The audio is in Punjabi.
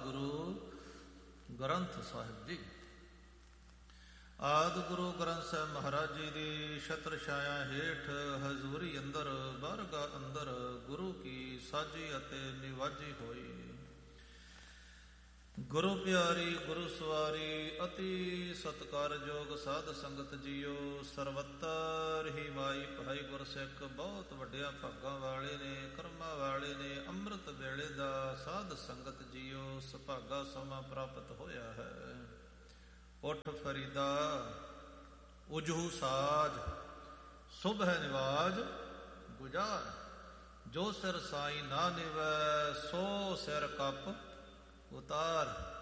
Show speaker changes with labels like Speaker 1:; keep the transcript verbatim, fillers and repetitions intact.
Speaker 1: ਗੁਰੂ ਗ੍ਰੰਥ ਸਾਹਿਬ ਜੀ। ਆਦਿ ਗੁਰੂ ਗ੍ਰੰਥ ਸਾਹਿਬ ਮਹਾਰਾਜ ਜੀ ਦੀ ਛਤਰ ਛਾਇਆ ਹੇਠ ਹਜ਼ੂਰੀ ਅੰਦਰ ਬਾਰਗਾ ਅੰਦਰ ਗੁਰੂ ਕੀ ਸਾਜੀ ਅਤੇ ਨਿਵਾਜੀ ਹੋਈ। ਗੁਰੂ ਪਿਆਰੀ ਗੁਰੂ ਸਵਾਰੀ ਅਤੀ ਸਤਿਕਾਰਯੋਗ ਸਾਧ ਸੰਗਤ ਜੀਓ, ਸਰਵੱਤਰ ਹੀ ਵਾਈ ਭਾਈ ਗੁਰਸਿੱਖ ਬਹੁਤ ਵੱਡਿਆਂ ਭਾਗਾਂ ਵਾਲੇ ਨੇ, ਕਰਮਾਂ ਵਾਲੇ ਨੇ। ਅੰਮ੍ਰਿਤ ਵੇਲੇ ਦਾ ਸਾਧ ਸੰਗਤ ਜੀਓ ਸੁਭਾਗਾ ਸਮਾਂ ਪ੍ਰਾਪਤ ਹੋਇਆ ਹੈ। ਉੱਠ ਫਰੀਦਾ ਉਜਹੂ ਸਾਜ, ਸੁਬਹ ਨਿਵਾਜ ਗੁਜਾਰ। ਜੋ ਸਿਰ ਸਾਈ ਨਾ ਨਿਵੈ, ਸੋ ਸਿਰ ਕੱਪ ਉਤਾਰ।